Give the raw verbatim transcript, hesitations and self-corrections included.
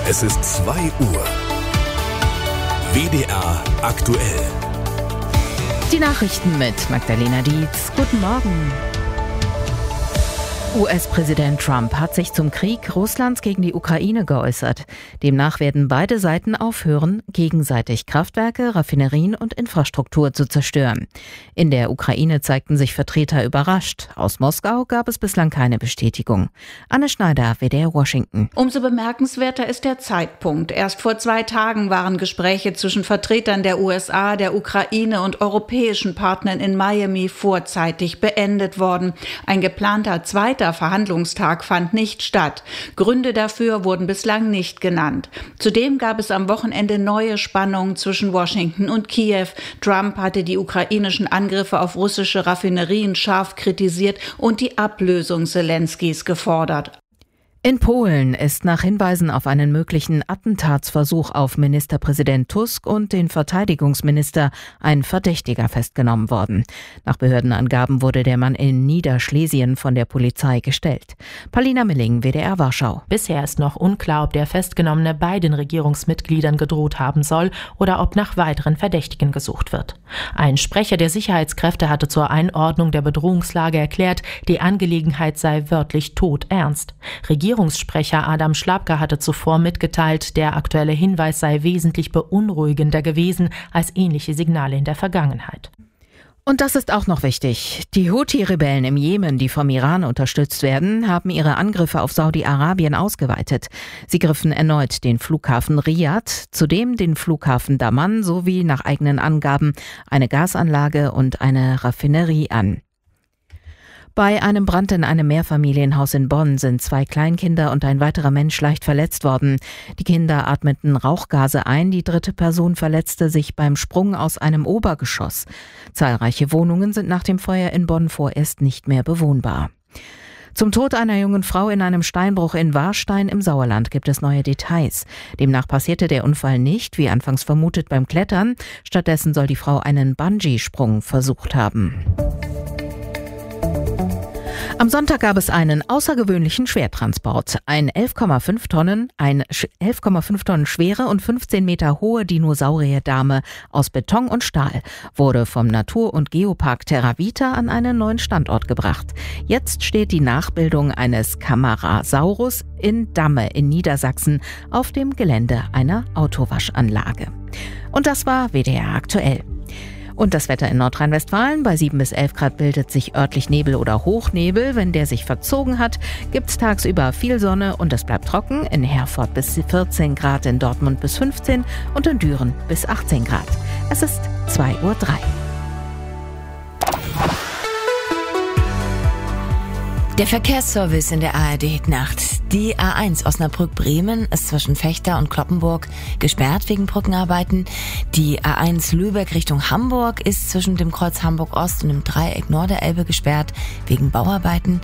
Es ist zwei Uhr. W D R aktuell. Die Nachrichten mit Magdalena Dietz. Guten Morgen. U S-Präsident Trump hat sich zum Krieg Russlands gegen die Ukraine geäußert. Demnach werden beide Seiten aufhören, gegenseitig Kraftwerke, Raffinerien und Infrastruktur zu zerstören. In der Ukraine zeigten sich Vertreter überrascht. Aus Moskau gab es bislang keine Bestätigung. Anne Schneider, W D R Washington. Umso bemerkenswerter ist der Zeitpunkt. Erst vor zwei Tagen waren Gespräche zwischen Vertretern der U S A, der Ukraine und europäischen Partnern in Miami vorzeitig beendet worden. Ein geplanter zweiter Der Verhandlungstag fand nicht statt. Gründe dafür wurden bislang nicht genannt. Zudem gab es am Wochenende neue Spannungen zwischen Washington und Kiew. Trump hatte die ukrainischen Angriffe auf russische Raffinerien scharf kritisiert und die Ablösung Selenskys gefordert. In Polen ist nach Hinweisen auf einen möglichen Attentatsversuch auf Ministerpräsident Tusk und den Verteidigungsminister ein Verdächtiger festgenommen worden. Nach Behördenangaben wurde der Mann in Niederschlesien von der Polizei gestellt. Paulina Milling, W D R Warschau. Bisher ist noch unklar, ob der Festgenommene beiden Regierungsmitgliedern gedroht haben soll oder ob nach weiteren Verdächtigen gesucht wird. Ein Sprecher der Sicherheitskräfte hatte zur Einordnung der Bedrohungslage erklärt, die Angelegenheit sei wörtlich todernst. Regierungssprecher Adam Schlapka hatte zuvor mitgeteilt, der aktuelle Hinweis sei wesentlich beunruhigender gewesen als ähnliche Signale in der Vergangenheit. Und das ist auch noch wichtig. Die Houthi-Rebellen im Jemen, die vom Iran unterstützt werden, haben ihre Angriffe auf Saudi-Arabien ausgeweitet. Sie griffen erneut den Flughafen Riyadh, zudem den Flughafen Daman sowie nach eigenen Angaben eine Gasanlage und eine Raffinerie an. Bei einem Brand in einem Mehrfamilienhaus in Bonn sind zwei Kleinkinder und ein weiterer Mensch leicht verletzt worden. Die Kinder atmeten Rauchgase ein, die dritte Person verletzte sich beim Sprung aus einem Obergeschoss. Zahlreiche Wohnungen sind nach dem Feuer in Bonn vorerst nicht mehr bewohnbar. Zum Tod einer jungen Frau in einem Steinbruch in Warstein im Sauerland gibt es neue Details. Demnach passierte der Unfall nicht, wie anfangs vermutet, beim Klettern. Stattdessen soll die Frau einen Bungee-Sprung versucht haben. Am Sonntag gab es einen außergewöhnlichen Schwertransport. Ein elf Komma fünf Tonnen, ein elf Komma fünf Tonnen schwere und fünfzehn Meter hohe Dinosaurierdame aus Beton und Stahl wurde vom Natur- und Geopark Terra Vita an einen neuen Standort gebracht. Jetzt steht die Nachbildung eines Camarasaurus in Damme in Niedersachsen auf dem Gelände einer Autowaschanlage. Und das war W D R aktuell. Und das Wetter in Nordrhein-Westfalen. Bei sieben bis elf Grad bildet sich örtlich Nebel oder Hochnebel. Wenn der sich verzogen hat, gibt es tagsüber viel Sonne und es bleibt trocken. In Herford bis vierzehn Grad, in Dortmund bis fünfzehn und in Düren bis achtzehn Grad. Es ist zwei Uhr drei. Der Verkehrsservice in der A R D-Nacht. Die A eins Osnabrück-Bremen ist zwischen Vechta und Cloppenburg gesperrt wegen Brückenarbeiten. Die A eins Lübeck Richtung Hamburg ist zwischen dem Kreuz Hamburg-Ost und dem Dreieck Norderelbe gesperrt wegen Bauarbeiten.